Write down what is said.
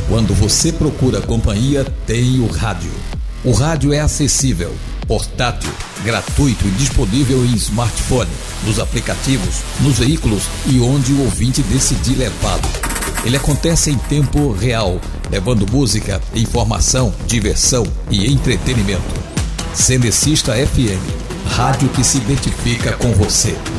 Quando você procura companhia, tem o rádio. O rádio é acessível, portátil, gratuito e disponível em smartphone, nos aplicativos, nos veículos e onde o ouvinte decidir levá-lo. Ele acontece em tempo real, levando música, informação, diversão e entretenimento. Cenecista FM, rádio que se identifica com você.